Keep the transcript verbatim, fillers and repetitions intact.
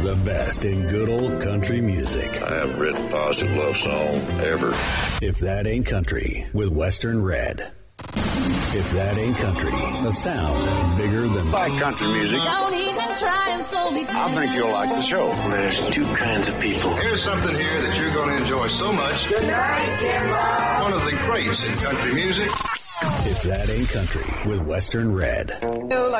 The best in good old country music. I haven't written a positive love song ever. If That Ain't Country with Western Red. If That Ain't Country, a sound bigger than... Like country music. Don't even try and slow me down. I think you'll like the show. There's two kinds of people. Here's something here that you're going to enjoy so much. Good night, Kimbo. One of the greats in country music. If That Ain't Country with Western Red.